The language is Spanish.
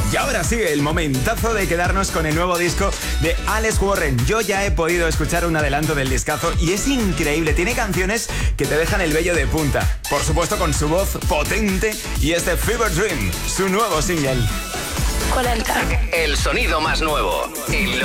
Y ahora sí, el momentazo de quedarnos con el nuevo disco de Alex Warren. Yo ya he podido escuchar un adelanto del discazo y es increíble. Tiene canciones que te dejan el vello de punta. Por supuesto con su voz potente y este Fever Dream, su nuevo single. 40. El sonido más nuevo. En